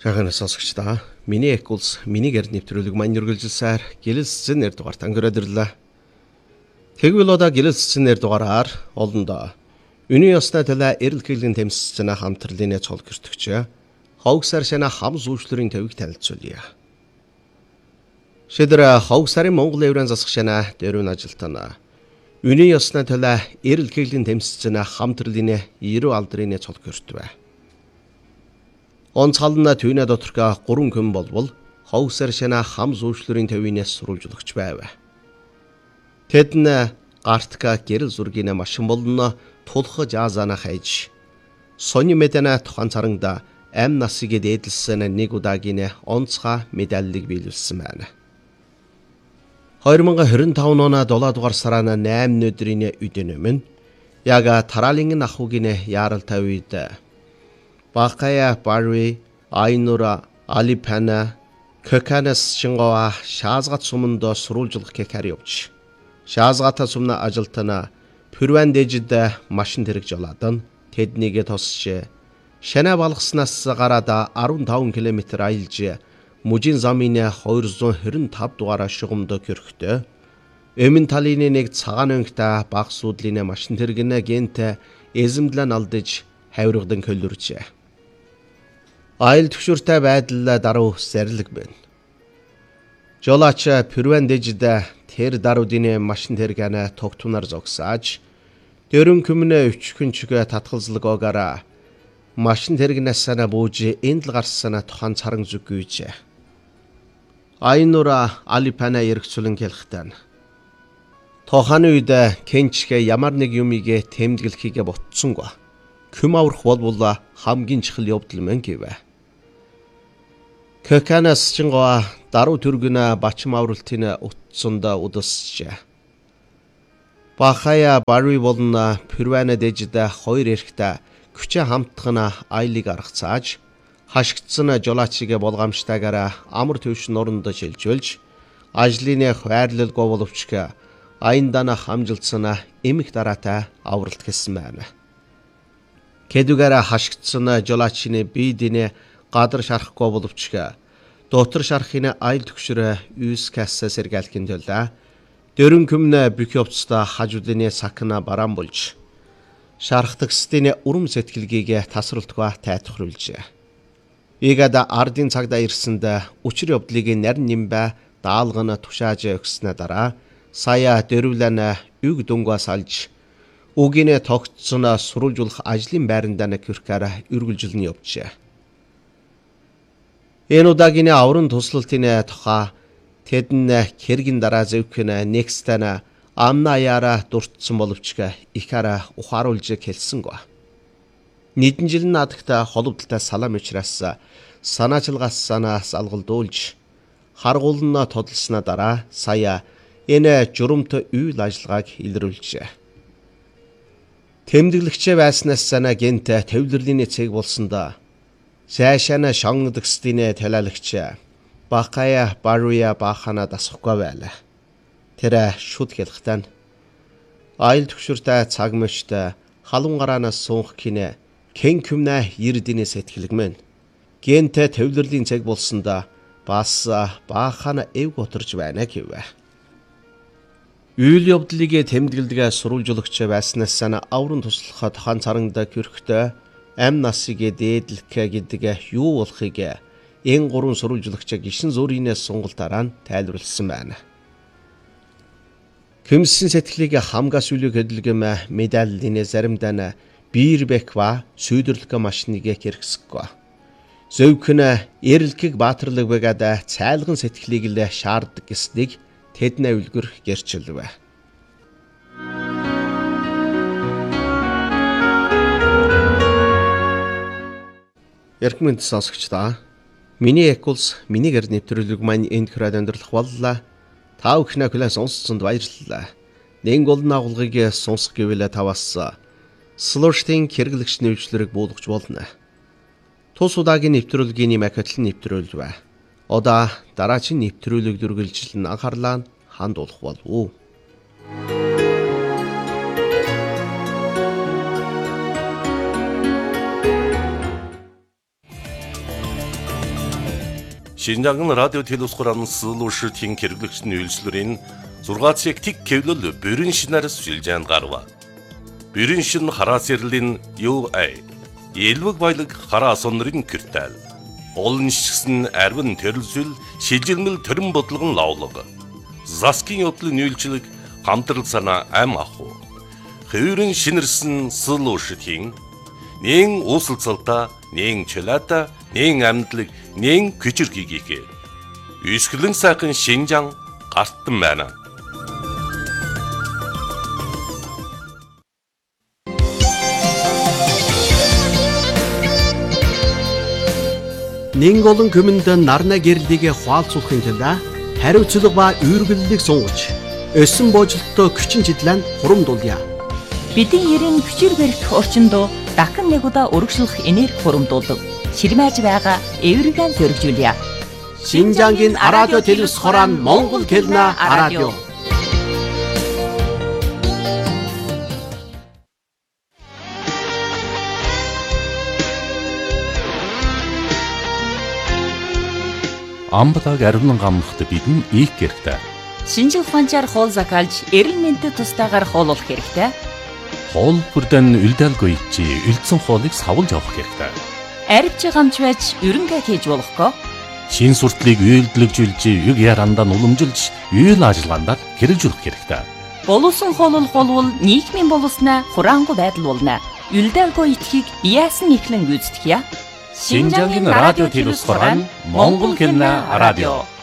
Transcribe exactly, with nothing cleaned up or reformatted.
Сайхан сонсогчдаа миний эк улс миний гэр нэвтрүүлэг маань үргэлжилсээр гэлэлцсэн нэр дугаарт ангөрөөд ирлээ. Тэгвэл одоо гэлэлцсэн нэр дугаараар олондоо Үний ёсны төлөө эрэлхийлэн тэмцсэн хамтрлын цол гэртгч хогсар шана хам зүүшлэрийн төвийг танилцуулъя. Шидра хогсарын Монгол еврейн засах шана дөрвөн ажилтнаа Үний ёсны төлөө эрэлхийлэн тэмцсэн хамтрлын ерөө алдрын цол гэртвэ. Онцгална түйнэ доторх гурван хүн болвол хогсар шана хам зүүшлэрийн төвийнээс сурвалжлагч байв. Тэд нь гартка гэрэл зургийн машин болно тулх жазана хайж сони мэдэнэ тухайн царангда ам насыг дээдлсэн нэг удаагийн онцгой медалийг биелүүлсэн байна. две тысячи двадцать пять оны долоо дугаар сарын найман өдрийн үдэнэм нь яг тараалын ахуйгийн яаралтай үед Бакая Барви Айнура Алипана Көканас шингоо шаазгат сумондо сурвалжлах гэхээр явж. Шаазгата сумна ажилтна Пүрвэн дэжид машин тэрэг жолоодан тэднийг тосч шана балгаснаас гараад десять километр аялж мужийн замын двести двадцать пять дугаар шугамд хөрөхдөө өмнө талын нэг цагаан өнгөтэй баг суудлын машин тэрэгнэ гэнт эзэмдлэн алдаж хавиргадан хөлөрч. Айл төвшөртэй байдал даруй сэрлэг байна. Жолооч Пүрвэн дэжид тэр даруудын машин тэрэгнэ тогтунаар зогсааж дөрөн көмнө өчгөнчгө татгалзлагоогаараа машин тэрэгнээс санаа бууж энд л гарсан тухайн царан зүггүйж. Айнура Алипана эргцүүлэн хэлэхдээ тохан үед кенчгэ ямар нэг юмыг тэмдэглэхийг ботсонгүй. Күм аврах болвол хамгийн чухал явдал мэн гэвэ. Көканас чингоо даруй түргэнэ бачим авралтын утсанд удасч. Бахая Барви болон Пүрвэн дэжид хоёр эрхтээ күчээ хамтгана айлыг аргацааж хашгдсан жолоочийг болгоомжтойгоор амар төвшин оронд шилжүүлж ажлын хайрлалгүй боловч аяндана хамжилсан эмх дараатай авралт гэсэн байна. Кэдүгээр хашгдсан жолоочны биедийн гадар шарахгүй боловч дотор шарахын айл төгшөр юус касса сэргэлхийн төлөө дөрөн көмнө бүх явцдаа хажуудын сакна бараан болж шарах төгсдийн урам сэтгэлгийг тасралтгүй тайлбарлуулжээ. Игад ардын цагдаа ирсэнд учир явдлыг нарийн нимбэ даалгана тушааж өгснө дараа сая дөрвлэн үг дүнгээс алж үгийн тогтсон сурвалжлах ажлын байранд нөхөрхөөр үргэлжлэн явжээ. Энэ удаагийн аврын туслалтын тухай тэд нь хэргийн дараа зөвхөн нэгстэнэ амна яара дуртсан боловч их араа ухааруулж хэлсэнгүй. Нийтэн жил надагта холбогдолтой салам учраас санаачилгаас санаас алгалдуулж харгуулна тодолсноо дараа сая энэ журамт үйл ажиллагааг илрүүлжээ. Тэмдэглэгчээ байснаас санаа гэнт төвлөрлийн цэг болсондоо сайшаана шонгдгсдийн талаалагч Бакая Барвия бахана дасахгүй байлаа. Тэр шүд хэлэхдээ айл төвшөртэй цаг мөчтэй халуун гараанаас суунх кинэ кен күмнэ ердийн сэтгэлэг мэн. Гэнтэ төвлөрлийн цаг болсондоо бас бахана эв готорж байна гэвэ. Үйл явдлыг тэмдэглэдэг сурвалжлагч байснаас санаа аврын туслахад хан царангда хөрөхдөө ам насыг дээдлэх гэдэг юу болохыг энэ гурван сурвалжлагч гишин зүрийнээс сунгалтаараа тайлбарлсан байна. Көмсөн сэтгэлийг хамгаас үлэг хөдөлгөм медаллийн заримдаа биер бэква сүйдэрлэх машиныг хэрэгсэхгүй. Зөвхөн эрэлхийг баатарлаг байгаад цайлган сэтгэлийг л шаарддаг гэснийг тэдний үлгэр гэрчилвэ. Яркмент сонсогчдаа миний эк улс миний гэр нэвтрүүлэг маань энд хүрээд өндөрлөх боллоо. Та бүхнээ хүлээн сонссонд баярлалаа. Нэг гол нагуулгыг сонсох гэвэл таваас слоштын хэрэглэгч нэвчлэрэг буулгаж болно. Тус удаагийн нэвтрүүлгийн макетлын нэвтрүүлвэ. Одоо дараагийн нэвтрүүлэг дүргэлжлэн анхаарлаа хандуулах болов. Шинжаан радио телевизхоран суулуушилтын хэрэглэгчдийн үйлчлэрийн зургаацыг тик кевлэл бүрэн шинээр сүлжээнд гарва. Бүрэн шин хараа сэрлэн ю эй элвэг баялаг хараа сонрын киртэл. Олон шигсэн арвин төрөлсөл шилжилмэл төрөн бодлогон лавлага. Заскин yoдлын үйлчлэг хамтрал санаа ам аху. Хөвөрөн шинэрсэн суулуушилтын нэн уусалцалта, нэн чөлөөта, нэн амьдлаг, нэн күчирхийгээ. Үйсгэлэн сайхан Шинжаан гартан байна. Нэн олон көмөнд нарна гэрлийг хуалцуулахын тулд хариуцлага ба үүргэллийг сунгаж, өсөн боожлолттой күчин чиглэн хурамдуулъя. Бидний ерэн хүчээр барих орчинд дахин нэг удаа өргөжлөх энерги хурамдуулдаг. Ширмэж байгаа эврэгэн зөргижүүлье. Шинжаангийн радио телевизхоран Монгол хэлний радио. Амбатаг ариун гамлахт бидэн их хэрэгтэй. Шинжил ухаанчаар хоол закалж, эрэл мэндэд тустаагаар хооллох хэрэгтэй. Хоол бүрдэн үлдээлгүй чи үлдсэн хоолыг савлж авах хэрэгтэй. Арвч гамч байж өрөнгө хийж болохгүй. Шин суртлыг үйлдэлжүүлж, юг ярандаа уламжилж, үйл ажиллагаанд хэрэгжүүлэх хэрэгтэй. Боловсон хооллол болвол нийгмийн боловснаа хураангуй байдал болно. Үлдээлгүй итгэхийг яасан ихлэн гүйцэтгэе. Шинжаангийн радио телевизхоран Монгол хэлний радио.